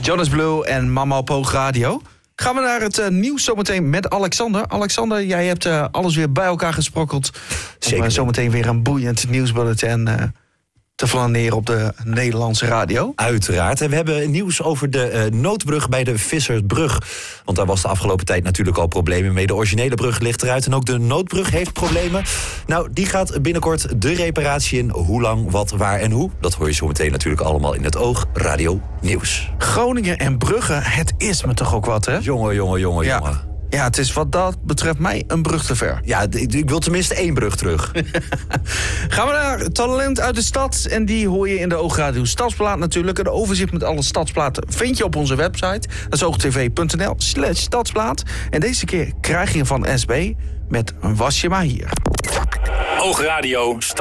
Jonas Blue en Mama op Hoog Radio. Gaan we naar het nieuws zometeen met Alexander. Alexander, jij hebt alles weer bij elkaar gesprokkeld. Zeker. Om zometeen weer een boeiend nieuwsbulletin te flaneren op de Nederlandse radio. Uiteraard. En we hebben nieuws over de noodbrug bij de Vissersbrug. Want daar was de afgelopen tijd natuurlijk al problemen mee. De originele brug ligt eruit en ook de noodbrug heeft problemen. Nou, die gaat binnenkort de reparatie in. Hoe lang, wat, waar en hoe? Dat hoor je zo meteen natuurlijk allemaal in het Oog Radio Nieuws. Groningen en Brugge, het is me toch ook wat, hè? Jongen. Ja, het is wat dat betreft mij een brug te ver. Ja, ik wil tenminste 1 brug terug. Gaan we naar talent uit de stad. En die hoor je in de Oogradio Stadsplaat natuurlijk. Een overzicht met alle stadsplaten vind je op onze website. Dat is oogtv.nl/stadsplaat. En deze keer krijg je van SB met Was je maar hier. Oogradio